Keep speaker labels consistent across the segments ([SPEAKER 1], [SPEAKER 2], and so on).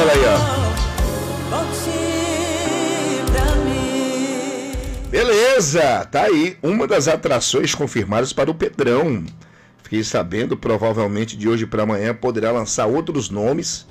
[SPEAKER 1] Olha aí, ó. Beleza, tá aí uma das atrações confirmadas para o Pedrão. Fiquei sabendo, provavelmente de hoje para amanhã poderá lançar outros nomes.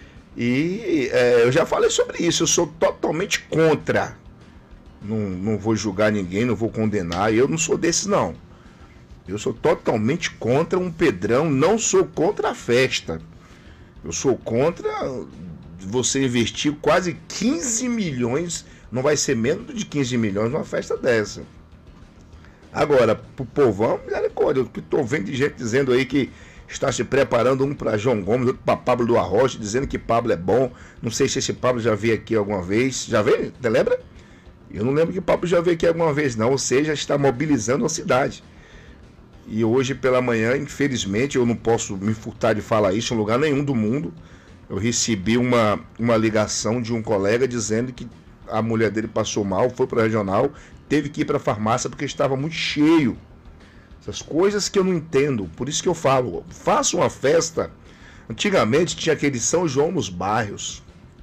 [SPEAKER 1] E eu já falei sobre isso, eu sou totalmente contra. Não vou julgar ninguém, não vou condenar, eu não sou desses não. Eu sou totalmente contra um Pedrão, não sou contra a festa. Eu sou contra você investir quase 15 milhões, não vai ser menos de 15 milhões numa festa dessa. Agora, pro povão, misericórdia, eu tô vendo de gente dizendo aí que está se preparando, um para João Gomes, outro para Pablo do Arrocha, dizendo que Pablo é bom. Não sei se esse Pablo já veio aqui alguma vez. Já veio? Você lembra? Eu não lembro que Pablo já veio aqui alguma vez, não. Ou seja, está mobilizando a cidade. E hoje pela manhã, infelizmente, eu não posso me furtar de falar isso em lugar nenhum do mundo. Eu recebi uma ligação de um colega dizendo que a mulher dele passou mal, foi para a regional, teve que ir para a farmácia porque estava muito cheio. Essas coisas que eu não entendo. Por isso que eu falo, faça uma festa. Antigamente tinha aquele São João nos bairros,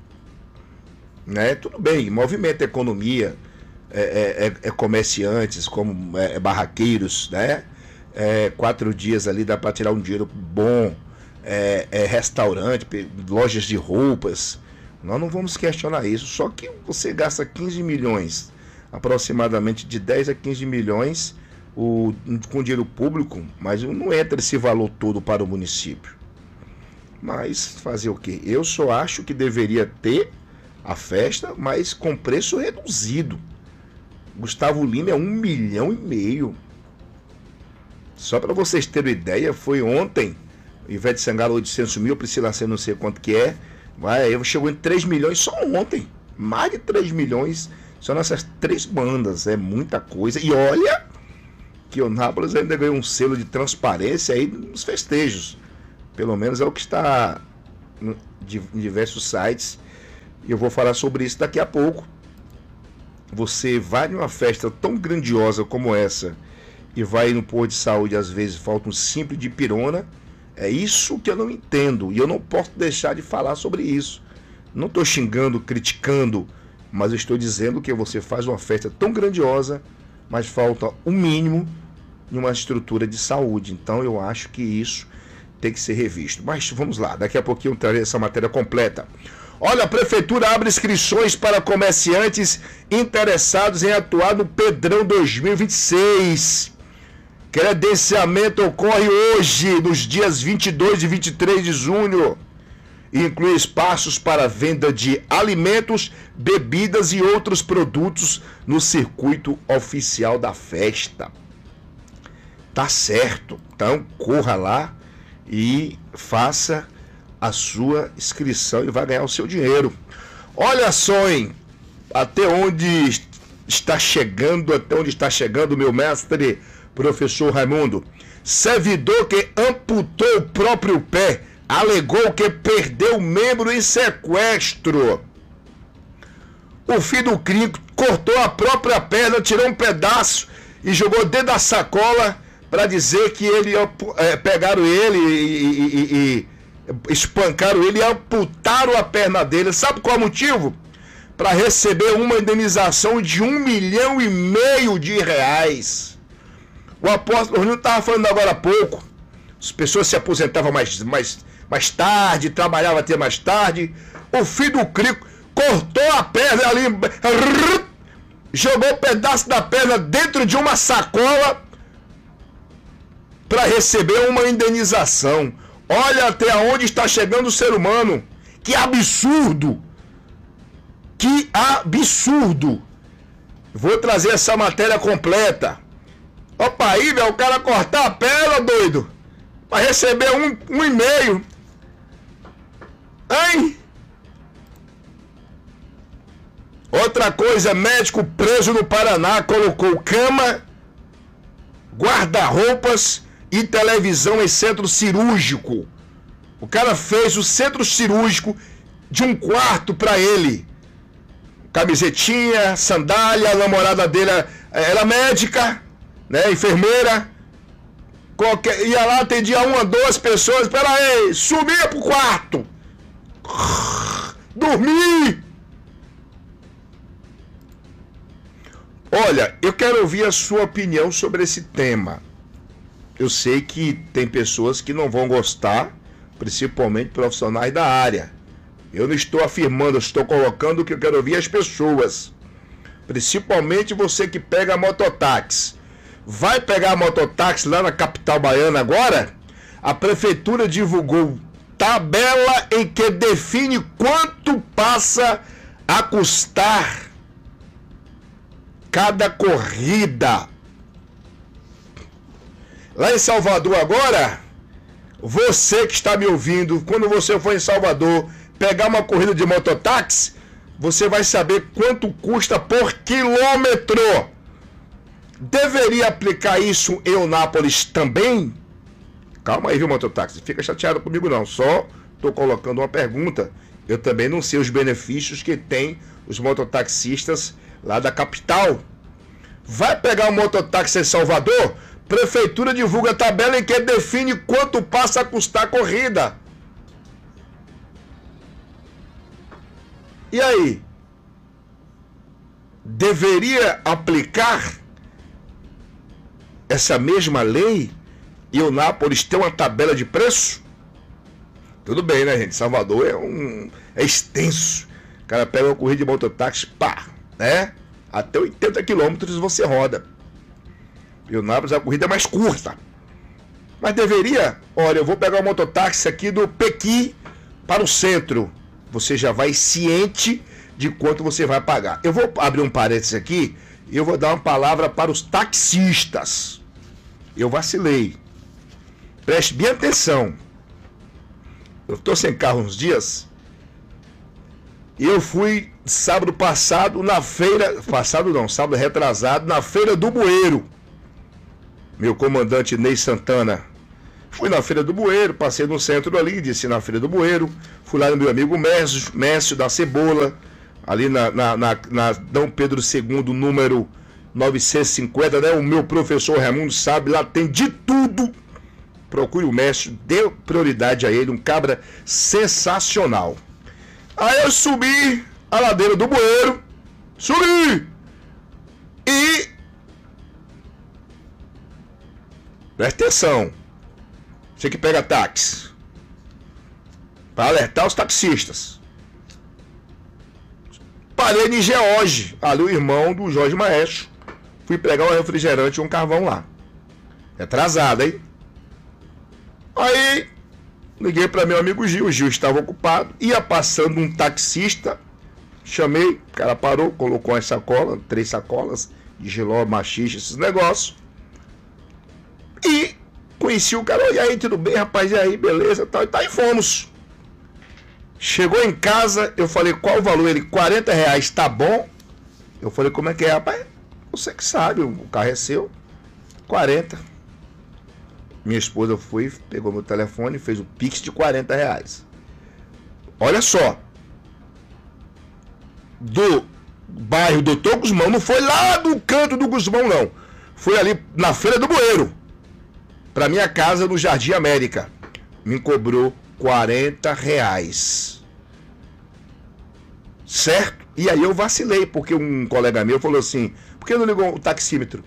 [SPEAKER 1] né? Tudo bem, movimenta a economia, comerciantes, como barraqueiros, né? 4 dias ali dá para tirar um dinheiro bom, restaurante, lojas de roupas. Nós não vamos questionar isso. Só que você gasta 15 milhões, aproximadamente de 10 a 15 milhões com dinheiro público, mas não entra esse valor todo para o município. Mas fazer o quê? Eu só acho que deveria ter a festa, mas com preço reduzido. Gustavo Lima é 1,5 milhão. Só para vocês terem ideia, foi ontem, Ivete Sangalo 800 mil, Priscila Senna não sei quanto que é, chegou em 3 milhões só ontem. Mais de 3 milhões só nessas 3 bandas, é muita coisa. E olha que o Nápoles ainda ganhou um selo de transparência aí nos festejos. Pelo menos é o que está em diversos sites. E eu vou falar sobre isso daqui a pouco. Você vai numa festa tão grandiosa como essa e vai no posto de saúde, às vezes falta um simples de pirona. É isso que eu não entendo. E eu não posso deixar de falar sobre isso. Não estou xingando, criticando, mas eu estou dizendo que você faz uma festa tão grandiosa, mas falta o mínimo em uma estrutura de saúde. Então eu acho que isso tem que ser revisto. Mas vamos lá, daqui a pouquinho eu trarei essa matéria completa. Olha, a prefeitura abre inscrições para comerciantes interessados em atuar no Pedrão 2026. Credenciamento ocorre hoje, nos dias 22 e 23 de junho. Inclui espaços para venda de alimentos, bebidas e outros produtos no circuito oficial da festa. Tá certo. Então, corra lá e faça a sua inscrição e vai ganhar o seu dinheiro. Olha só, hein? Até onde está chegando, meu mestre, professor Raimundo. Servidor que amputou o próprio pé alegou que perdeu membro em sequestro. O filho do crime cortou a própria perna, tirou um pedaço e jogou dentro da sacola para dizer que pegaram ele e espancaram ele e amputaram a perna dele. Sabe qual é o motivo? Para receber uma indenização de R$1,5 milhão. O apóstolo Ronildo estava falando agora há pouco. As pessoas se aposentavam mais tarde, trabalhavam até mais tarde. O filho do crico cortou a perna ali, jogou um pedaço da perna dentro de uma sacola para receber uma indenização. Olha até onde está chegando o ser humano. Que absurdo! Que absurdo! Vou trazer essa matéria completa. Opa, aí, velho, o cara cortar a perna, doido, para receber R$1,5. Hein? Outra coisa, médico preso no Paraná colocou cama, guarda-roupas e televisão em centro cirúrgico. O cara fez o centro cirúrgico de um quarto para ele. Camisetinha, sandália, a namorada dele era médica, né, enfermeira. Ia lá, atendia 1 a 2 pessoas. Pera aí, sumia pro quarto. Dormir! Olha, eu quero ouvir a sua opinião sobre esse tema. Eu sei que tem pessoas que não vão gostar, principalmente profissionais da área. Eu não estou afirmando, eu estou colocando que eu quero ouvir as pessoas. Principalmente você que pega mototáxi. Vai pegar a mototáxi lá na capital baiana agora? A prefeitura divulgou tabela em que define quanto passa a custar cada corrida. Lá em Salvador agora, você que está me ouvindo, quando você for em Salvador pegar uma corrida de mototáxi, você vai saber quanto custa por quilômetro. Deveria aplicar isso em Eunápolis também? Calma aí, viu, mototáxi? Fica chateado comigo não, só estou colocando uma pergunta. Eu também não sei os benefícios que tem os mototaxistas lá da capital. Vai pegar um mototáxi em Salvador? Prefeitura divulga a tabela em que define quanto passa a custar a corrida. E aí? Deveria aplicar essa mesma lei e o Eunápolis ter uma tabela de preço? Tudo bem, né, gente? Salvador é extenso. O cara pega uma corrida de mototáxi, pá, né? Até 80 quilômetros você roda. E o Eunápolis é a corrida mais curta. Mas deveria, olha, eu vou pegar o mototáxi aqui do Pequi para o centro. Você já vai ciente de quanto você vai pagar. Eu vou abrir um parênteses aqui e eu vou dar uma palavra para os taxistas. Eu vacilei. Preste bem atenção. Eu estou sem carro uns dias. E eu fui sábado passado na feira. Passado não, sábado retrasado, na Feira do Bueiro. Meu comandante Ney Santana. Fui na Feira do Bueiro, passei no centro ali, desci na Feira do Bueiro. Fui lá no meu amigo Mércio da Cebola, ali na Dom Pedro II, número 950, né? O meu professor Raimundo sabe, lá tem de tudo. Procure o Mércio, dê prioridade a ele, um cabra sensacional. Aí eu subi a ladeira do Bueiro, subi e... Presta atenção, você que pega táxi, para alertar os taxistas. Parei em George, ali o irmão do Jorge Maestro. Fui pegar um refrigerante e um carvão lá. Atrasado, hein? Aí, liguei para meu amigo Gil. O Gil estava ocupado. Ia passando um taxista. Chamei, o cara parou, colocou as sacolas, 3 sacolas de giló, machixe, esses negócios. E conheci o cara. E aí, tudo bem, rapaz? E aí, beleza? Tal, e tal, e fomos. Chegou em casa, eu falei, qual o valor? Ele, R$40, tá bom? Eu falei, como é que é, rapaz? Você que sabe, o carro é seu. 40. Minha esposa foi, pegou meu telefone e fez o Pix de R$40. Olha só. Do bairro Doutor Guzmão, não foi lá do canto do Guzmão, não. Foi ali na Feira do Bueiro. Pra minha casa no Jardim América. Me cobrou R$40. Certo? E aí eu vacilei, porque um colega meu falou assim, por que não ligou o taxímetro?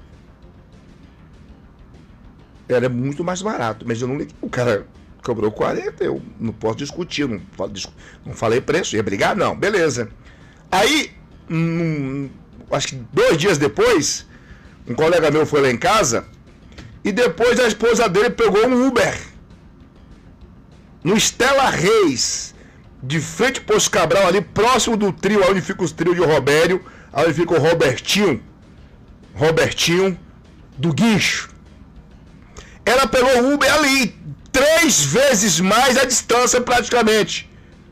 [SPEAKER 1] Era muito mais barato, mas eu não liguei. O cara cobrou 40, eu não posso discutir, não falei preço, ia brigar? Não, beleza. Aí, acho que 2 dias depois, um colega meu foi lá em casa e depois a esposa dele pegou um Uber no Estela Reis, de frente para os Cabral, ali próximo do trio, onde fica os trios de Robério, onde fica o Robertinho do Guincho. Ela pegou o Uber ali, 3 vezes mais a distância praticamente.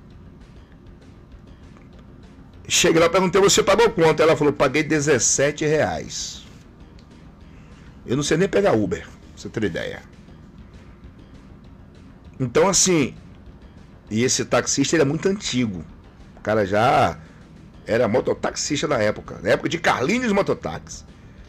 [SPEAKER 1] Cheguei lá e perguntei, você pagou quanto? Ela falou, paguei R$17. Eu não sei nem pegar Uber, pra você ter ideia. Então assim, e esse taxista ele é muito antigo. O cara já era mototaxista na época de Carlinhos Mototáxi.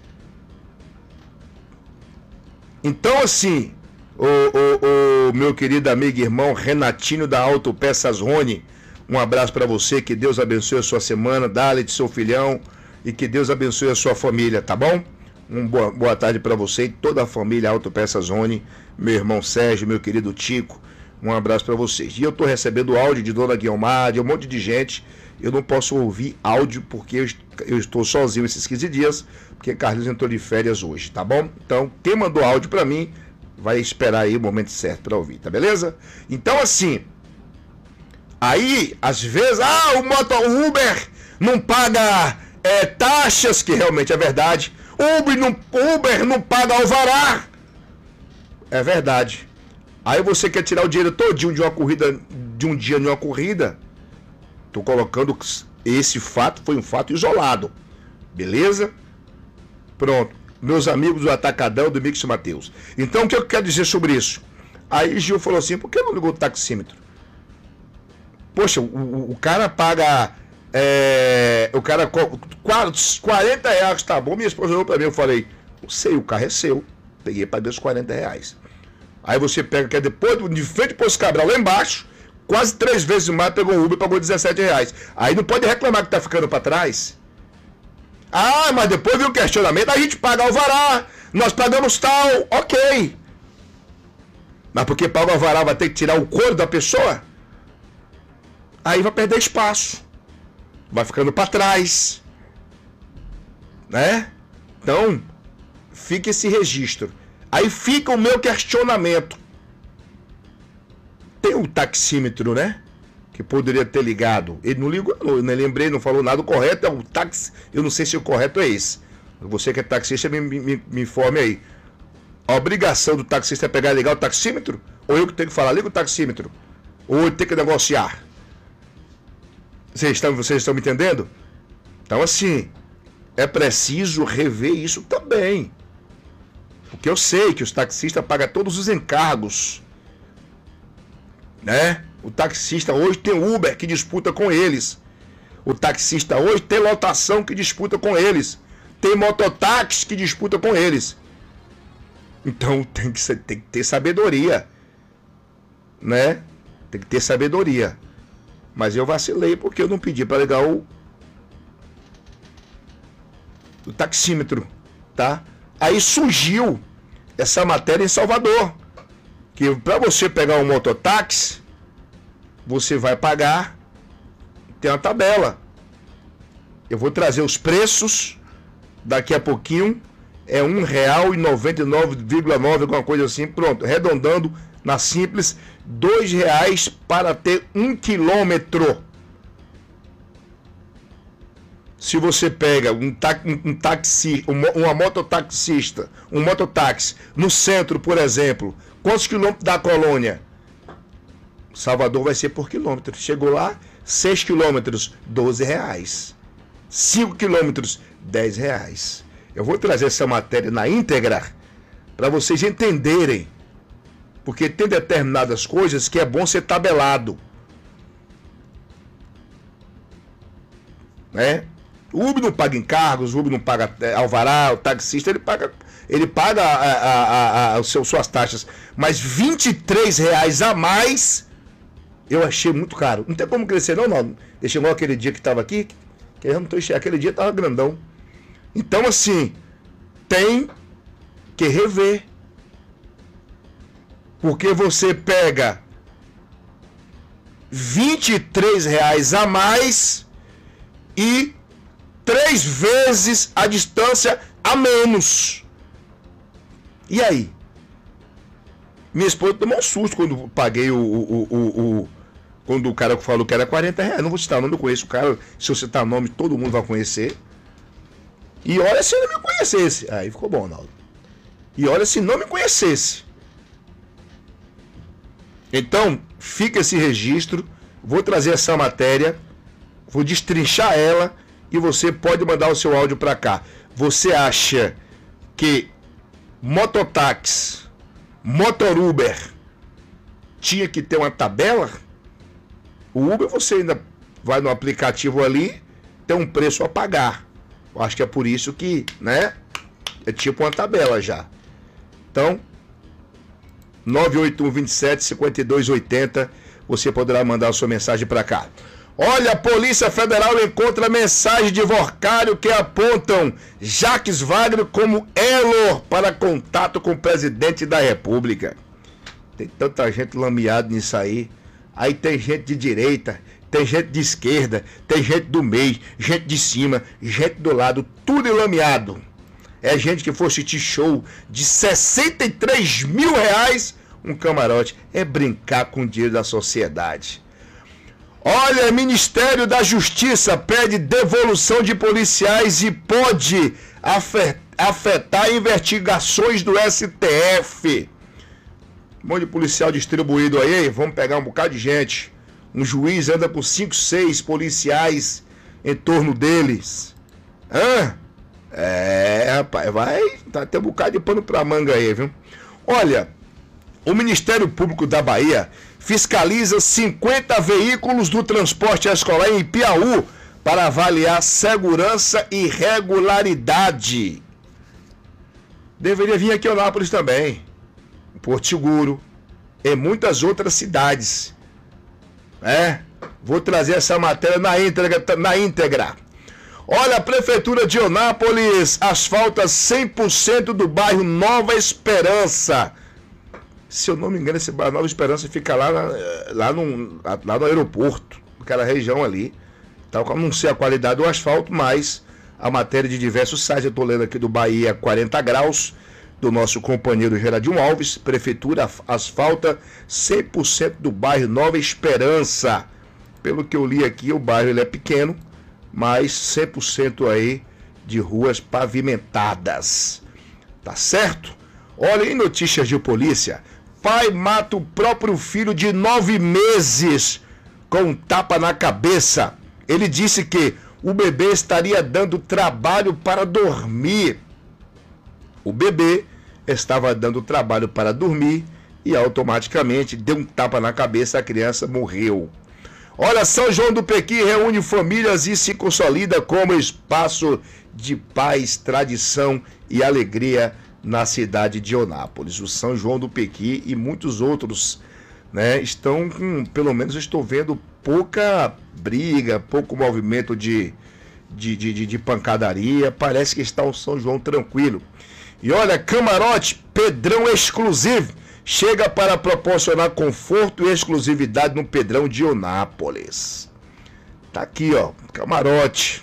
[SPEAKER 1] Então assim, o meu querido amigo e irmão Renatinho da Autopeças Rony, Um abraço para você, que Deus abençoe a sua semana, Dale de seu filhão, e que Deus abençoe a sua família, tá bom? Boa tarde para você e toda a família Autopeças Zone, meu irmão Sérgio, meu querido Tico, um abraço para vocês. E eu tô recebendo áudio de Dona Guiomar, de um monte de gente. Eu não posso ouvir áudio porque eu estou sozinho esses 15 dias, porque Carlinhos entrou de férias hoje, tá bom? Então, quem mandou áudio para mim, vai esperar aí o momento certo para ouvir, tá beleza? Então, assim, aí, às vezes, o Uber não paga taxas, que realmente é verdade. Uber não paga alvará. É verdade. Aí você quer tirar o dinheiro todinho de uma corrida, de um dia de uma corrida. Tô colocando esse fato, foi um fato isolado. Beleza? Pronto. Meus amigos do Atacadão, do Mix Mateus. Então, o que eu quero dizer sobre isso? Aí Gil falou assim, por que não ligou o taxímetro? Poxa, o cara paga... o cara... 40 reais, tá bom? Minha esposa olhou pra mim, eu falei, não sei, o carro é seu. Peguei e paguei os 40 reais. Aí você pega, que é depois, de frente pro Poço Cabral, lá embaixo, quase 3 vezes mais, pegou o Uber e pagou 17 reais. Aí não pode reclamar que tá ficando pra trás. Mas depois vem o questionamento, a gente paga alvará, nós pagamos tal, ok. Mas porque paga alvará vai ter que tirar o couro da pessoa? Aí vai perder espaço. Vai ficando pra trás. Né? Então, fica esse registro. Aí fica o meu questionamento. Tem um taxímetro, né? Que poderia ter ligado. Ele não ligou, eu não lembrei, não falou nada. O correto é o táxi. Eu não sei se o correto é esse. Você que é taxista, me informe aí. A obrigação do taxista é pegar e ligar o taxímetro? Ou eu que tenho que falar, liga o taxímetro? Ou eu tenho que negociar? Vocês estão me entendendo? Então, assim, é preciso rever isso também. Porque eu sei que os taxistas pagam todos os encargos, né? O taxista hoje tem Uber que disputa com eles. O taxista hoje tem lotação que disputa com eles. Tem mototáxi que disputa com eles. Então tem que ter sabedoria, né? Tem que ter sabedoria. Mas eu vacilei porque eu não pedi para ligar o taxímetro, tá? Aí surgiu essa matéria em Salvador, que para você pegar um mototáxi, você vai pagar, tem uma tabela. Eu vou trazer os preços daqui a pouquinho, é R$1,99,9, alguma coisa assim, pronto, arredondando na simples, R$2 para ter 1 quilômetro. Se você pega uma mototaxista, um mototáxi no centro, por exemplo, quantos quilômetros da colônia? Salvador vai ser por quilômetro. Chegou lá, 6 quilômetros, R$12. 5 quilômetros, R$10. Eu vou trazer essa matéria na íntegra para vocês entenderem. Porque tem determinadas coisas que é bom ser tabelado. Né? O Uber não paga encargos, o Uber não paga alvará, o taxista ele paga suas taxas. Mas R$23 a mais eu achei muito caro. Não tem como crescer não. Deixa igual aquele dia que estava aqui, que eu não tô enxergando, aquele dia estava grandão. Então assim, tem que rever. Porque você pega R$23 a mais e 3 vezes a distância a menos. E aí? Minha esposa tomou um susto quando paguei quando o cara falou que era R$40. Não vou citar o nome, eu conheço o cara. Se eu citar o nome, todo mundo vai conhecer. E olha se ele me conhecesse. Aí ficou bom, Naldo. E olha se não me conhecesse. Então, fica esse registro. Vou trazer essa matéria. Vou destrinchar ela. E você pode mandar o seu áudio para cá. Você acha que mototáxi, motoruber tinha que ter uma tabela? O Uber você ainda vai no aplicativo ali, tem um preço a pagar. Eu acho que é por isso que, né, é tipo uma tabela já. Então, 98127-5280, você poderá mandar a sua mensagem para cá. Olha, a Polícia Federal encontra mensagem de Worcário que apontam Jacques Wagner como elo para contato com o presidente da República. Tem tanta gente lameada nisso aí. Aí tem gente de direita, tem gente de esquerda, tem gente do meio, gente de cima, gente do lado, tudo lameado. É gente que for assistir show de 63 mil reais um camarote. É brincar com o dinheiro da sociedade. Olha, Ministério da Justiça pede devolução de policiais e pode afetar investigações do STF. Um monte de policial distribuído aí, vamos pegar um bocado de gente. Um juiz anda com 5, 6 policiais em torno deles. Rapaz, tem um bocado de pano pra manga aí, viu? Olha, o Ministério Público da Bahia fiscaliza 50 veículos do transporte escolar em Piauí para avaliar segurança e regularidade. Deveria vir aqui em Eunápolis também, em Porto Seguro, e muitas outras cidades. Vou trazer essa matéria na íntegra. Olha, a Prefeitura de Eunápolis asfalta 100% do bairro Nova Esperança. Se eu não me engano, esse bairro Nova Esperança fica lá no aeroporto, naquela região ali. Então, eu não sei a qualidade do asfalto, mas a matéria de diversos sites, eu estou lendo aqui do Bahia 40 Graus, do nosso companheiro Geraldinho Alves. Prefeitura asfalta 100% do bairro Nova Esperança. Pelo que eu li aqui, o bairro ele é pequeno, mas 100% aí de ruas pavimentadas. Tá certo? Olha, em notícias de polícia, pai mata o próprio filho de 9 meses com um tapa na cabeça. Ele disse que o bebê estaria dando trabalho para dormir. O bebê estava dando trabalho para dormir e automaticamente deu um tapa na cabeça, a criança morreu. Olha, São João do Pequi reúne famílias e se consolida como espaço de paz, tradição e alegria na cidade de Eunápolis. O São João do Pequi e muitos outros, né, estão com, pelo menos eu estou vendo, pouca briga, pouco movimento de pancadaria. Parece que está um São João tranquilo. E olha, camarote Pedrão Exclusivo chega para proporcionar conforto e exclusividade no Pedrão de Eunápolis. Tá aqui, ó, camarote.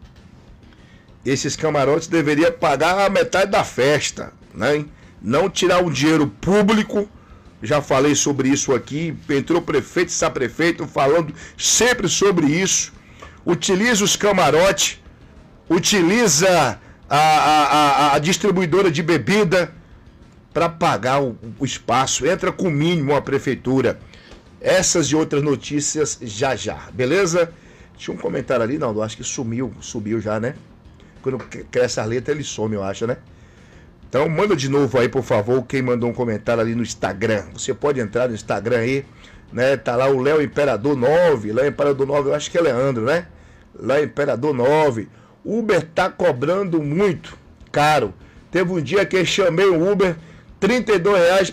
[SPEAKER 1] Esses camarotes deveriam pagar a metade da festa, né? Não tirar o dinheiro público. Já falei sobre isso aqui. Entrou prefeito, está prefeito falando sempre sobre isso. Utiliza os camarotes, utiliza a distribuidora de bebida para pagar o espaço. Entra com o mínimo a prefeitura. Essas e outras notícias já, beleza? Tinha um comentário ali, não, eu acho que subiu já, né? Quando cresce a letra ele some, eu acho, né? Então manda de novo aí, por favor, quem mandou um comentário ali no Instagram. Você pode entrar no Instagram aí, né? Tá lá o Léo Imperador 9, Léo Imperador 9, eu acho que é Leandro, né? Léo Imperador 9. Uber tá cobrando muito caro. Teve um dia que eu chamei o Uber, R$32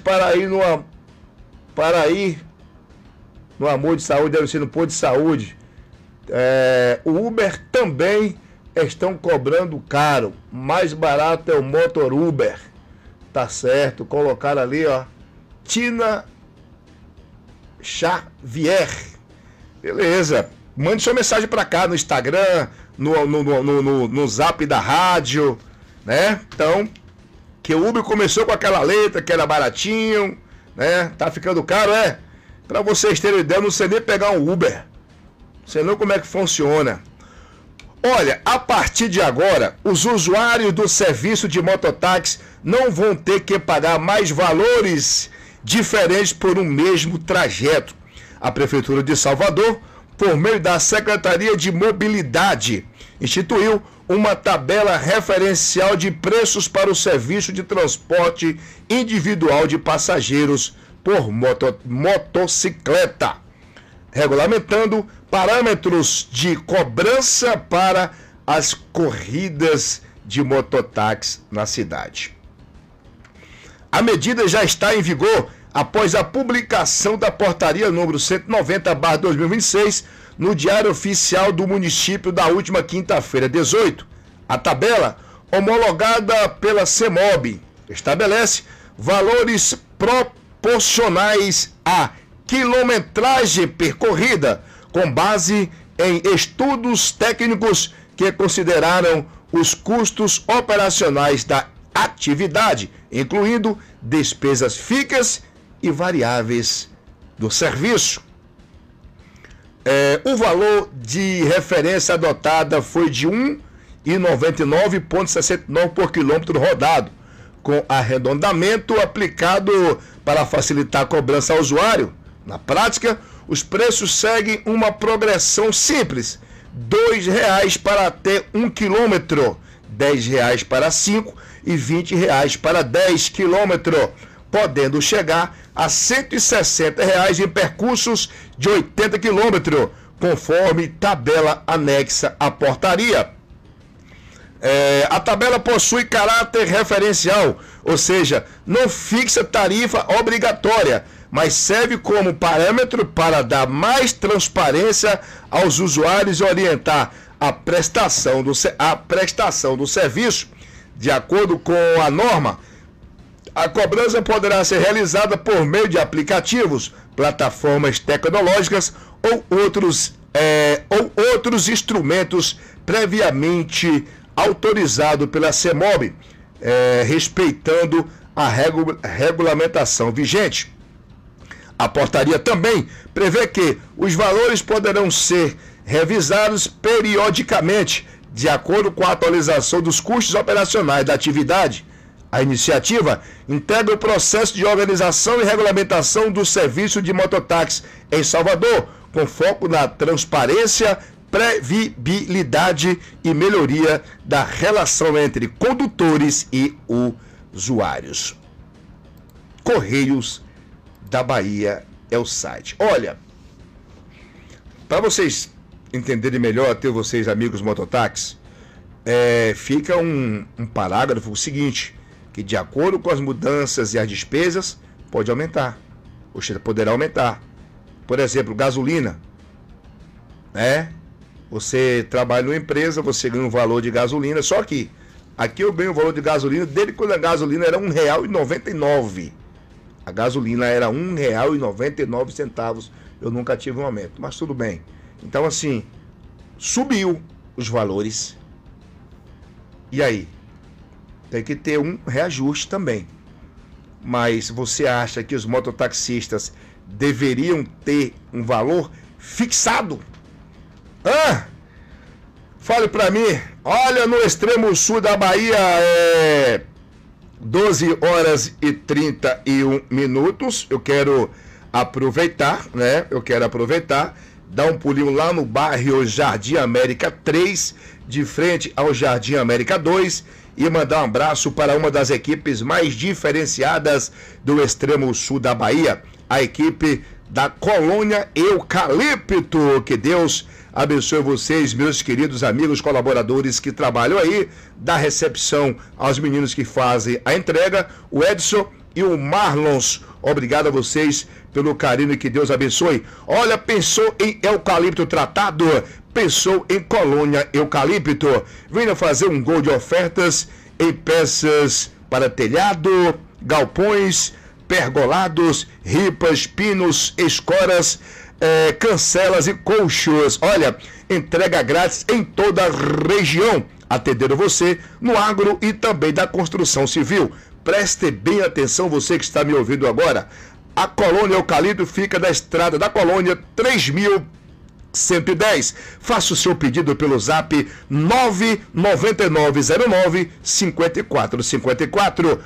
[SPEAKER 1] para ir no Amor de Saúde, deve ser no Posto de Saúde. O Uber também estão cobrando caro. Mais barato é o Motor Uber. Tá certo, colocaram ali, ó, Tina Xavier. Beleza. Mande sua mensagem para cá no Instagram, no zap da rádio, né? Então, que o Uber começou com aquela letra que era baratinho, né? Tá ficando caro, Para vocês terem ideia, eu não sei nem pegar um Uber. Não sei nem como é que funciona. Olha, a partir de agora, os usuários do serviço de mototáxi não vão ter que pagar mais valores diferentes por um mesmo trajeto. A Prefeitura de Salvador, por meio da Secretaria de Mobilidade, instituiu uma tabela referencial de preços para o serviço de transporte individual de passageiros por motocicleta, regulamentando parâmetros de cobrança para as corridas de mototáxi na cidade. A medida já está em vigor após a publicação da portaria número 190/2026 no Diário Oficial do município da última quinta-feira, 18. A tabela, homologada pela CEMOB, estabelece valores proporcionais à quilometragem percorrida, com base em estudos técnicos que consideraram os custos operacionais da atividade, incluindo despesas fixas e variáveis do serviço. O valor de referência adotada foi de R$ 1,99,69 por quilômetro rodado, com arredondamento aplicado para facilitar a cobrança ao usuário. Na prática, os preços seguem uma progressão simples: R$ 2,00 para até 1 quilômetro, R$ 10,00 para 5 e R$ 20,00 para 10 quilômetros, podendo chegar a R$ 160,00 em percursos de 80 quilômetros, conforme tabela anexa à portaria. A tabela possui caráter referencial, ou seja, não fixa tarifa obrigatória, mas serve como parâmetro para dar mais transparência aos usuários e orientar a prestação do serviço. De acordo com a norma, a cobrança poderá ser realizada por meio de aplicativos, plataformas tecnológicas ou outros instrumentos previamente autorizados pela CEMOB, respeitando a regulamentação vigente. A portaria também prevê que os valores poderão ser revisados periodicamente, de acordo com a atualização dos custos operacionais da atividade. A iniciativa integra o processo de organização e regulamentação do serviço de mototáxi em Salvador, com foco na transparência, previsibilidade e melhoria da relação entre condutores e usuários. Correios da Bahia é o site. Olha, para vocês entenderem melhor, ter vocês amigos mototáxis, fica um parágrafo o seguinte, que de acordo com as mudanças e as despesas, pode aumentar, ou seja, poderá aumentar. Por exemplo, gasolina, você trabalha numa empresa, você ganha um valor de gasolina, só que aqui eu ganho o valor de gasolina desde quando a gasolina era R$ 1,99. A gasolina era R$ 1,99, eu nunca tive um aumento, mas tudo bem. Então assim, subiu os valores, e aí? Tem que ter um reajuste também. Mas você acha que os mototaxistas deveriam ter um valor fixado? Fale pra mim. Olha, no extremo sul da Bahia 12 horas e 31 minutos. Eu quero aproveitar, dar um pulinho lá no bairro Jardim América 3, de frente ao Jardim América 2, e mandar um abraço para uma das equipes mais diferenciadas do extremo sul da Bahia, a equipe da Colônia Eucalipto. Que Deus abençoe vocês, meus queridos amigos colaboradores que trabalham aí, da recepção aos meninos que fazem a entrega, o Edson e o Marlons. Obrigado a vocês pelo carinho e que Deus abençoe. Olha, pensou em eucalipto tratado? Pensou em Colônia Eucalipto. Venha fazer um gol de ofertas em peças para telhado, galpões, pergolados, ripas, pinos, escoras, cancelas e colchos. Olha, entrega grátis em toda a região, atendendo você no agro e também da construção civil. Preste bem atenção, você que está me ouvindo agora. A Colônia Eucalipto fica na Estrada da Colônia 3110. Faça o seu pedido pelo zap 99909-5454.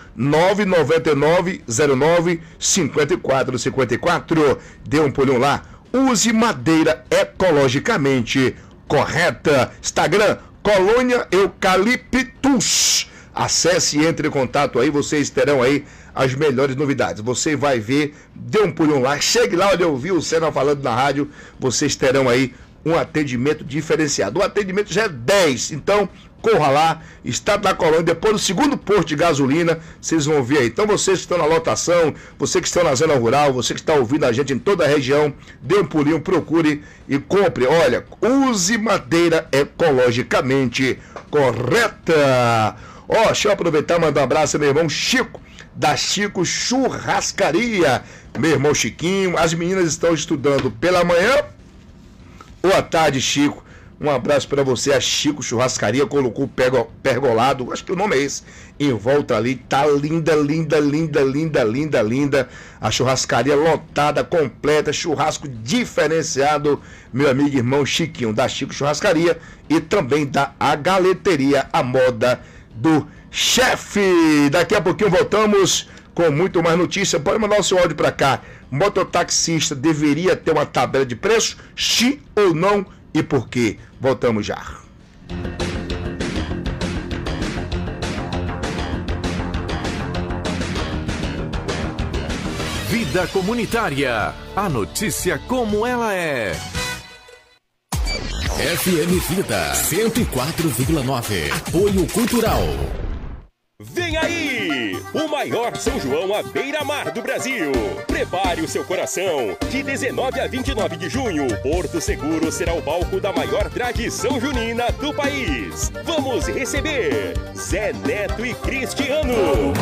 [SPEAKER 1] 99909-5454. Dê um pulinho lá. Use madeira ecologicamente correta. Instagram, Colônia Eucaliptus. Acesse e entre em contato aí, vocês terão aí as melhores novidades. Você vai ver, dê um pulinho lá, chegue lá onde eu vi o Senna falando na rádio, vocês terão aí um atendimento diferenciado. O atendimento já é 10, então corra lá, Estado da Colônia, depois do segundo posto de gasolina, vocês vão ver aí. Então vocês que estão na lotação, você que está na zona rural, você que está ouvindo a gente em toda a região, dê um pulinho, procure e compre. Olha, use madeira ecologicamente correta. Ó, deixa eu aproveitar e mandar um abraço ao meu irmão Chico, da Chico Churrascaria. Meu irmão Chiquinho, as meninas estão estudando pela manhã ou à tarde, Chico. Um abraço para você. A Chico Churrascaria colocou o pergolado, acho que o nome é esse, em volta ali. Tá linda, linda, linda, linda, linda, linda. A churrascaria lotada, completa, churrasco diferenciado. Meu amigo e irmão Chiquinho, da Chico Churrascaria, e também da A Galeteria, a moda do chefe. Daqui a pouquinho voltamos com muito mais notícia. Pode mandar o seu áudio para cá. Mototaxista deveria ter uma tabela de preço? Sim ou não? E por quê? Voltamos já.
[SPEAKER 2] Vida Comunitária. A notícia como ela é. FM Vida 104,9. Apoio Cultural.
[SPEAKER 3] Vem aí! O maior São João à beira-mar do Brasil. Prepare o seu coração. De 19 a 29 de junho, Porto Seguro será o palco da maior tradição junina do país. Vamos receber Zé Neto e Cristiano.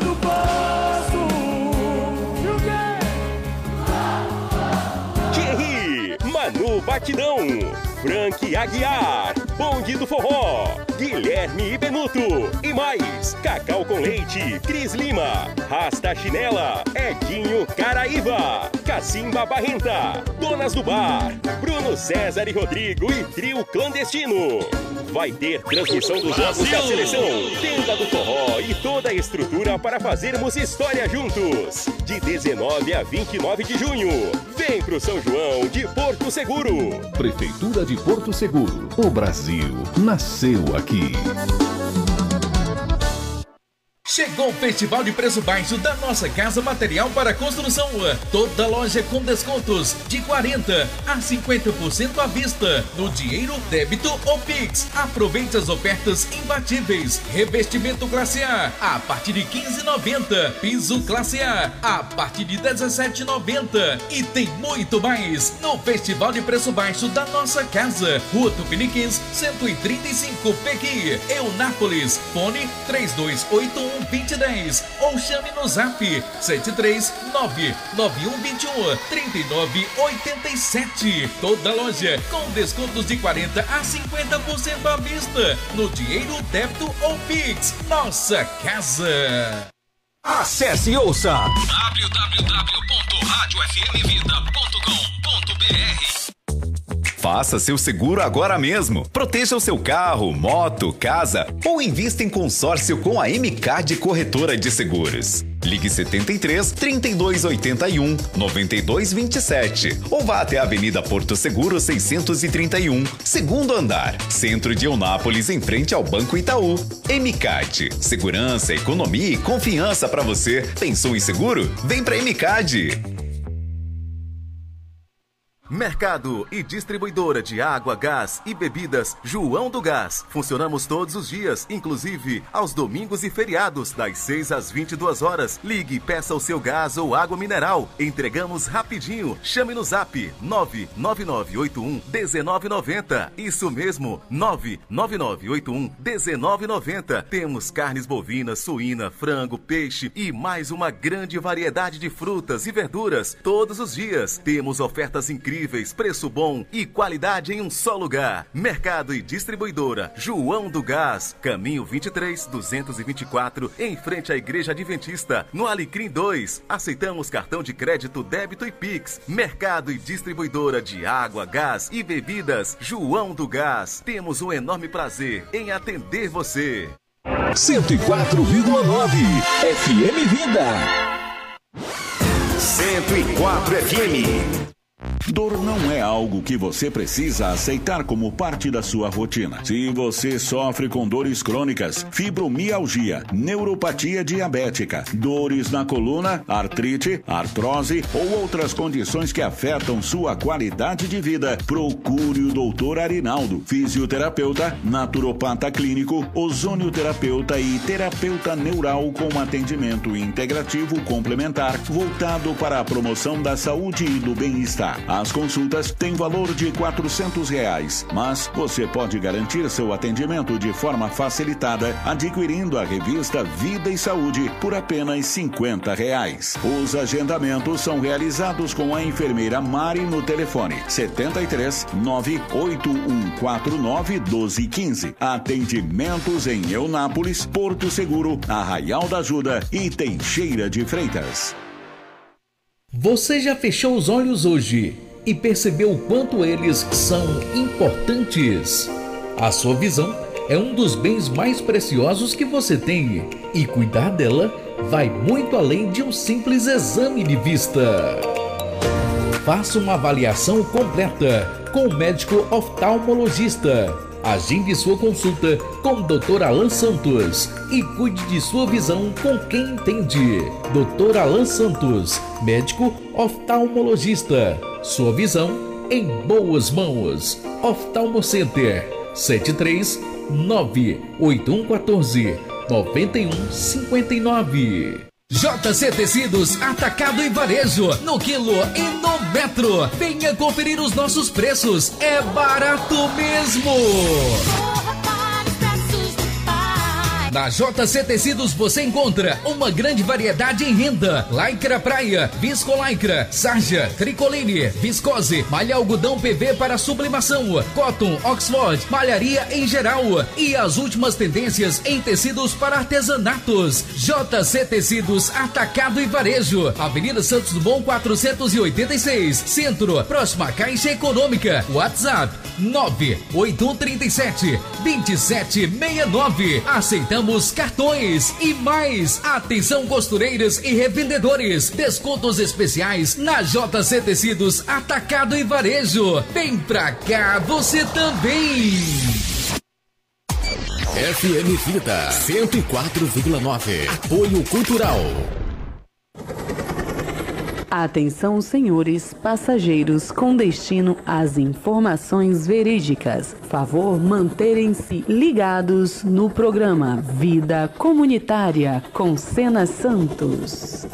[SPEAKER 3] Thierry, Manu Batidão, Frank Aguiar, Bonde do Forró, Guilherme e Benuto e mais, Cacau com Leite, Cris Lima, Rasta Chinela, Edinho Caraíva, Cacimba Barrenta, Donas do Bar, Bruno César e Rodrigo e Trio Clandestino. Vai ter transmissão dos jogos da seleção, tenda do forró e toda a estrutura para fazermos história juntos. De 19 a 29 de junho, vem pro São João de Porto Seguro.
[SPEAKER 2] Prefeitura de Porto Seguro. O Brasil nasceu aqui.
[SPEAKER 4] Chegou o Festival de Preço Baixo da Nossa Casa Material para Construção. Toda loja com descontos de 40% a 50% à vista, no dinheiro, débito ou Pix. Aproveite as ofertas imbatíveis. Revestimento classe A partir de R$ 15,90. Piso classe A partir de R$ 17,90. E tem muito mais no Festival de Preço Baixo da Nossa Casa. Rua Tupiniquins, 135 Pequi, Eunápolis. Fone 3281 2010 ou chame no zap 739-9121-3987. Toda loja com descontos de 40% a 50% à vista, no dinheiro, débito ou Pix. Nossa Casa.
[SPEAKER 2] Acesse e ouça
[SPEAKER 5] www.radiofmvida.com.br. Faça seu seguro agora mesmo. Proteja o seu carro, moto, casa ou invista em consórcio com a MCAD Corretora de Seguros. Ligue 73 3281 9227 ou vá até a Avenida Porto Seguro 631, segundo andar, centro de Eunápolis, em frente ao Banco Itaú. MCAD, segurança, economia e confiança para você. Pensou em seguro? Vem para MCAD.
[SPEAKER 2] Mercado e distribuidora de água, gás e bebidas João do Gás. Funcionamos todos os dias, inclusive aos domingos e feriados, das 6 às 22 horas. Ligue e peça o seu gás ou água mineral. Entregamos rapidinho. Chame no zap 99981-1990. Isso mesmo, 99981-1990. Temos carnes bovinas, suína, frango, peixe e mais uma grande variedade de frutas e verduras todos os dias. Temos ofertas incríveis, preço bom e qualidade em um só lugar. Mercado e distribuidora João do Gás, caminho 23-224, em frente à Igreja Adventista, no Alecrim 2. Aceitamos cartão de crédito, débito e Pix. Mercado e distribuidora de água, gás e bebidas João do Gás. Temos um enorme prazer em atender você.
[SPEAKER 6] 104,9 FM Vida.
[SPEAKER 3] 104 FM.
[SPEAKER 6] Dor não é algo que você precisa aceitar como parte da sua rotina. Se você sofre com dores crônicas, fibromialgia, neuropatia diabética, dores na coluna, artrite, artrose ou outras condições que afetam sua qualidade de vida, procure o Dr. Arinaldo, fisioterapeuta, naturopata clínico, ozonioterapeuta e terapeuta neural com atendimento integrativo complementar voltado para a promoção da saúde e do bem-estar. As consultas têm valor de R$400, mas você pode garantir seu atendimento de forma facilitada adquirindo a revista Vida e Saúde por apenas R$50. Os agendamentos são realizados com a enfermeira Mari no telefone 73 98149 1215. Atendimentos em Eunápolis, Porto Seguro, Arraial da Ajuda e Teixeira de Freitas.
[SPEAKER 4] Você já fechou os olhos hoje e percebeu o quanto eles são importantes? A sua visão é um dos bens mais preciosos que você tem e cuidar dela vai muito além de um simples exame de vista. Faça uma avaliação completa com o médico oftalmologista. Agende sua consulta com o Dr. Alan Santos e cuide de sua visão com quem entende. Dr. Alan Santos, médico oftalmologista. Sua visão em boas mãos. Oftalmo Center 73 98114 9159. JC Tecidos, atacado e varejo, no quilo e no metro. Venha conferir os nossos preços, é barato mesmo. Na JC Tecidos você encontra uma grande variedade em renda, lycra praia, viscolaicra, sarja, tricoline, viscose, malha algodão PV para sublimação, cotton, Oxford, malharia em geral e as últimas tendências em tecidos para artesanatos. JC Tecidos, atacado e varejo, Avenida Santos Dumont 486, Centro, próxima Caixa Econômica. WhatsApp 98137 2769. Aceitamos cartões e mais. Atenção costureiras e revendedores, descontos especiais na JC Tecidos, atacado e varejo. Vem pra cá você também.
[SPEAKER 7] FM Vida 104,9. Apoio Cultural.
[SPEAKER 8] Atenção, senhores passageiros com destino às informações verídicas. Favor manterem-se ligados no programa Vida Comunitária com Sena Santos.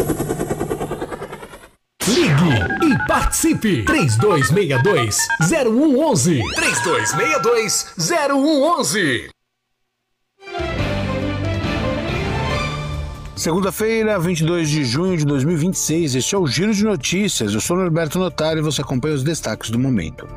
[SPEAKER 7] Ligue e participe. 3262-0111. 3262-0111.
[SPEAKER 9] Segunda-feira, 22 de junho de 2026, este é o Giro de Notícias. Eu sou Norberto Notari e você acompanha os destaques do momento.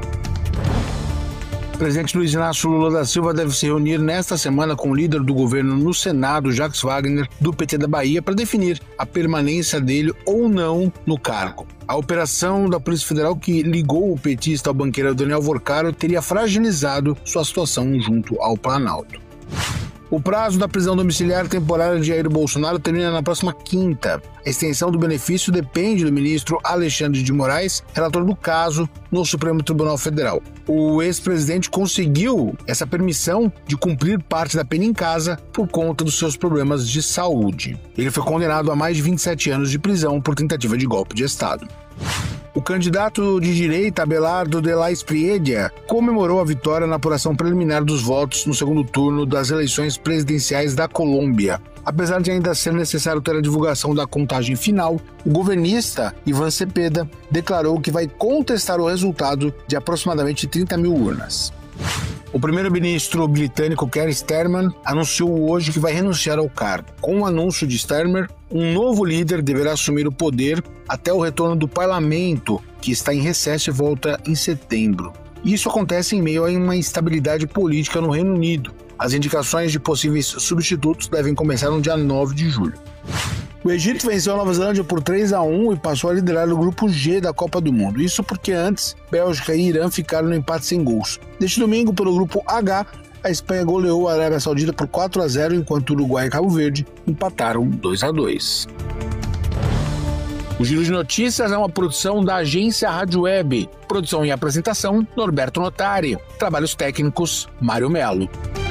[SPEAKER 9] O presidente Luiz Inácio Lula da Silva deve se reunir nesta semana com o líder do governo no Senado, Jacques Wagner, do PT da Bahia, para definir a permanência dele ou não no cargo. A operação da Polícia Federal que ligou o petista ao banqueiro Daniel Vorcaro teria fragilizado sua situação junto ao Planalto. O prazo da prisão domiciliar temporária de Jair Bolsonaro termina na próxima quinta. A extensão do benefício depende do ministro Alexandre de Moraes, relator do caso no Supremo Tribunal Federal. O ex-presidente conseguiu essa permissão de cumprir parte da pena em casa por conta dos seus problemas de saúde. Ele foi condenado a mais de 27 anos de prisão por tentativa de golpe de Estado. O candidato de direita, Abelardo de la Espriella, comemorou a vitória na apuração preliminar dos votos no segundo turno das eleições presidenciais da Colômbia. Apesar de ainda ser necessário ter a divulgação da contagem final, o governista Ivan Cepeda declarou que vai contestar o resultado de aproximadamente 30 mil urnas. O primeiro-ministro britânico Keir Starmer anunciou hoje que vai renunciar ao cargo. Com o anúncio de Starmer, um novo líder deverá assumir o poder até o retorno do parlamento, que está em recesso e volta em setembro. Isso acontece em meio a uma instabilidade política no Reino Unido. As indicações de possíveis substitutos devem começar no dia 9 de julho. O Egito venceu a Nova Zelândia por 3-1 e passou a liderar o grupo G da Copa do Mundo. Isso porque antes, Bélgica e Irã ficaram no empate sem gols. Neste domingo, pelo grupo H, a Espanha goleou a Arábia Saudita por 4-0, enquanto Uruguai e Cabo Verde empataram 2-2. O Giro de Notícias é uma produção da agência Rádio Web. Produção e apresentação, Norberto Notari. Trabalhos técnicos, Mário Melo.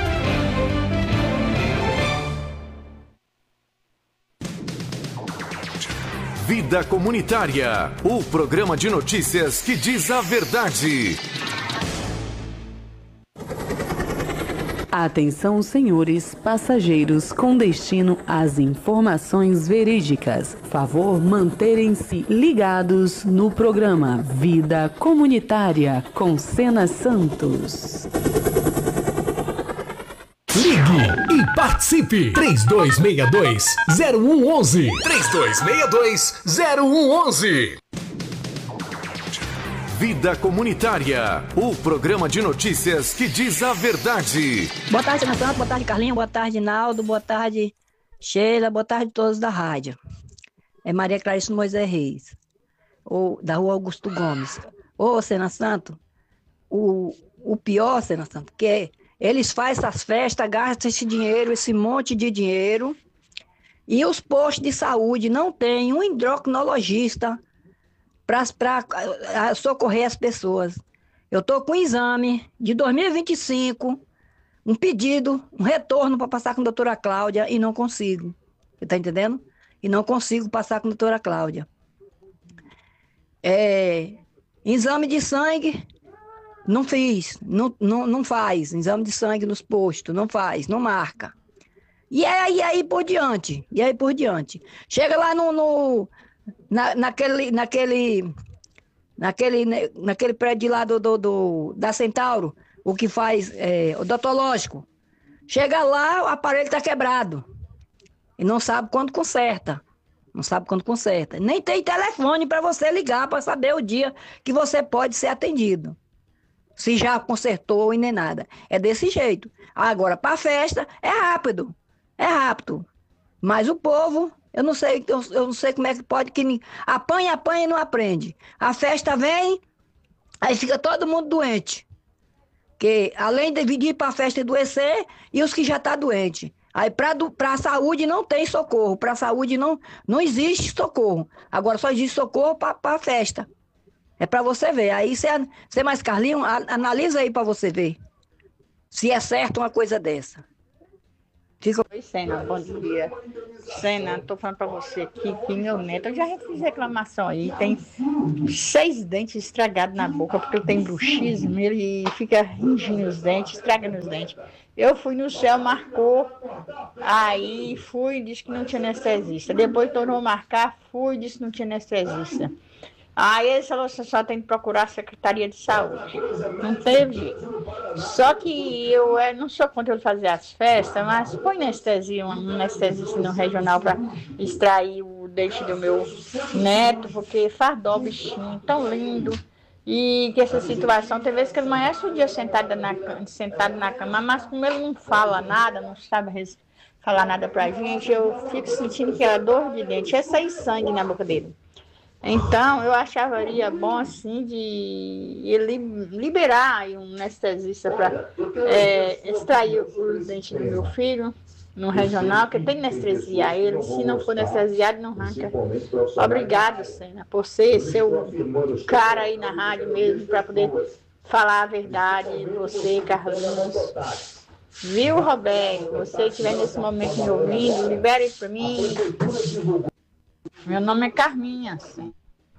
[SPEAKER 7] Vida Comunitária, o programa de notícias que diz a verdade.
[SPEAKER 8] Atenção, senhores passageiros com destino às informações verídicas. Favor manterem-se ligados no programa Vida Comunitária com Sena Santos.
[SPEAKER 7] Ligue e participe! 3262-0111 3262-0111 Vida Comunitária, o programa de notícias que diz a verdade.
[SPEAKER 10] Boa tarde, Sena Santos, boa tarde, Carlinhos, boa tarde, Naldo, boa tarde, Sheila, boa tarde a todos da rádio. É Maria Clarice Moisés Reis, da rua Augusto Gomes. Ô, Sena Santos, o pior, Sena Santos, que é, eles fazem essas festas, gastam esse dinheiro, esse monte de dinheiro, e os postos de saúde não tem um endocrinologista para socorrer as pessoas. Eu estou com um exame de 2025, um pedido, um retorno para passar com a doutora Cláudia e não consigo. Você está entendendo? E não consigo passar com a doutora Cláudia. Exame de sangue, não fiz, não faz. Exame de sangue nos postos, não faz, não marca. E aí por diante, Chega lá naquele prédio lá da Centauro, o que faz odontológico. Chega lá, o aparelho está quebrado. E não sabe quando conserta. Nem tem telefone para você ligar para saber o dia que você pode ser atendido. Se já consertou e nem nada. É desse jeito. Agora, para a festa, é rápido. Mas o povo, eu não sei como é que pode, que apanha e não aprende. A festa vem, aí fica todo mundo doente. Que além de vir para a festa adoecer, e os que já estão doentes. Aí para a saúde não tem socorro, para a saúde não existe socorro. Agora só existe socorro para a festa. É para você ver. Aí você mais Carlinhos, analisa aí para você ver se é certo uma coisa dessa.
[SPEAKER 11] Oi, Sena, bom dia. Sena, estou falando para você aqui que meu neto, eu já fiz reclamação aí, tem 6 dentes estragados na boca, porque ele tem bruxismo, ele fica ringindo os dentes, estragando os dentes. Eu fui no céu, marcou, aí fui, disse que não tinha anestesista. Depois tornou a marcar, fui, disse que não tinha anestesista. Aí ele falou, você só tem que procurar a Secretaria de Saúde. Não teve jeito. Só que eu não sou contra ele fazer as festas, mas põe anestesia, um anestesista no regional para extrair o dente do meu neto, porque faz dó, bichinho, tão lindo. E que essa situação, tem vezes que ele amanhece o dia sentado na cama, mas como ele não fala nada, não sabe falar nada pra gente, eu fico sentindo que é dor de dente, é sair sangue na boca dele. Então, eu acharia bom, assim, de ele liberar um anestesista para extrair os dentes do meu filho no regional, que tem que anestesiar ele. Se não for anestesiado, não arranca. Obrigado, Sena, por ser o cara aí na rádio mesmo, para poder falar a verdade. Você, Carlinhos. Viu, Roberto? Você que estiver nesse momento me ouvindo, libere para mim. Meu nome é Carminha. Sim.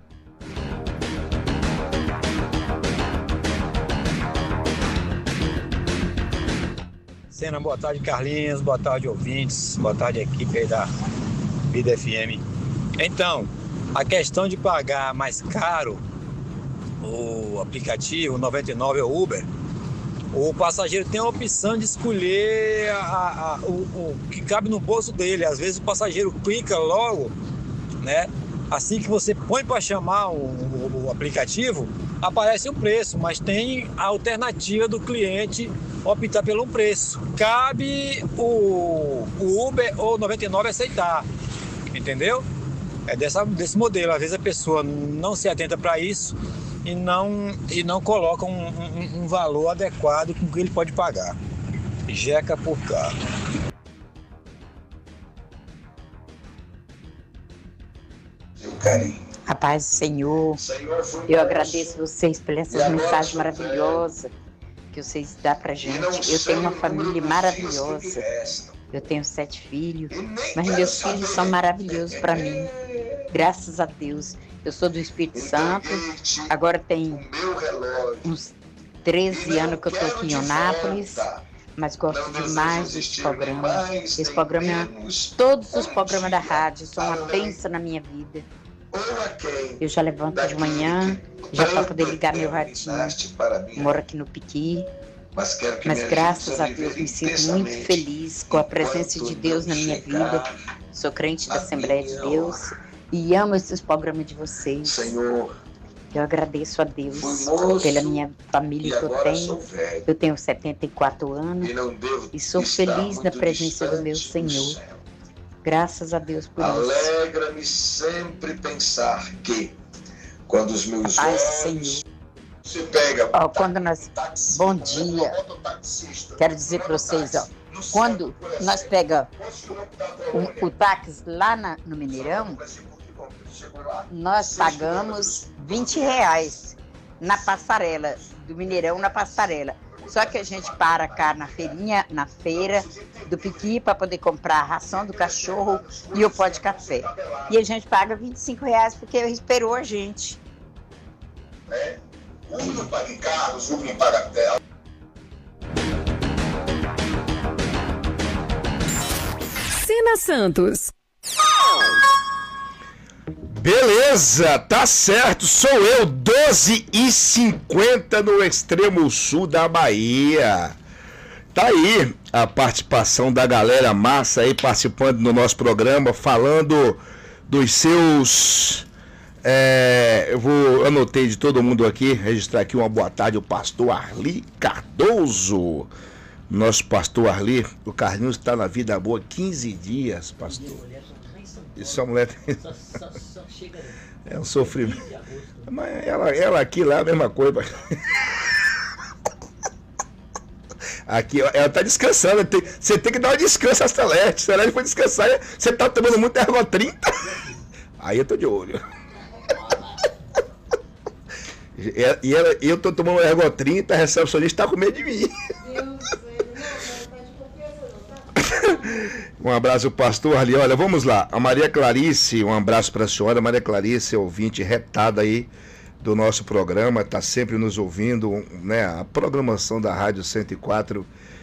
[SPEAKER 12] Sena, boa tarde, Carlinhos, boa tarde, ouvintes, boa tarde, equipe aí da Vida FM. Então, a questão de pagar mais caro o aplicativo, o 99 é o Uber, o passageiro tem a opção de escolher o que cabe no bolso dele. Às vezes o passageiro clica logo, né? Assim que você põe para chamar o aplicativo, aparece o preço, mas tem a alternativa do cliente optar pelo preço. Cabe o Uber ou 99 aceitar, entendeu? É desse modelo. Às vezes a pessoa não se atenta para isso e não coloca um valor adequado com o que ele pode pagar. Jeca por carro.
[SPEAKER 1] carinho.
[SPEAKER 13] A paz do Senhor. Eu agradeço vocês por essas mensagens maravilhosas que vocês dão pra gente. Eu tenho uma família maravilhosa. Eu tenho 7 filhos, mas meus filhos são maravilhosos para mim. Graças a Deus. Eu sou do Espírito Santo. Agora tem uns 13 anos que eu estou aqui em Onápolis. Mas gosto demais desse programa. Esse programa, todos os programas da rádio são uma bênção na minha vida. Eu já levanto de manhã, já para poder ligar meu radinho. Moro aqui no Piqui. Mas graças a Deus me sinto muito feliz com a presença de Deus na minha vida. Sou crente da Assembleia de Deus e amo esses programas de vocês. Eu agradeço a Deus pela minha família que eu tenho. Eu tenho 74 anos e sou feliz na presença do meu Senhor. Graças a Deus por isso.
[SPEAKER 1] Alegra-me sempre pensar que, quando os meus
[SPEAKER 13] olhos
[SPEAKER 1] se pega...
[SPEAKER 13] quando nós... Bom dia. Quero dizer para vocês, quando nós pegamos o táxi lá no Mineirão, nós pagamos R$20 na passarela, do Mineirão na passarela. Só que a gente para cá na feirinha, na feira do Piqui para poder comprar a ração do cachorro e o pó de café. E a gente paga R$25 porque esperou a gente.
[SPEAKER 1] Um não paga em carros, um não paga tela.
[SPEAKER 14] Sena Santos.
[SPEAKER 1] Beleza, tá certo, sou eu, 12h50 no extremo sul da Bahia. Tá aí a participação da galera massa aí participando do nosso programa, falando dos seus... eu anotei de todo mundo aqui, registrar aqui uma boa tarde, o pastor Arli Cardoso. Nosso pastor Arli, o Carlinhos está na vida boa 15 dias, pastor. Isso a mulher tem... É um sofrimento. Mas ela aqui lá, a mesma coisa. Aqui, ela tá descansando. Você tem que dar um descanso a Celeste. Celeste foi descansar. Você tá tomando muito Ergo 30. Aí eu tô de olho. E eu tô tomando Ergo 30, a recepcionista tá com medo de mim. Um abraço, pastor ali. Olha, vamos lá. A Maria Clarice, um abraço para a senhora. Maria Clarice, ouvinte retada aí do nosso programa, tá sempre nos ouvindo, né? A programação da Rádio 104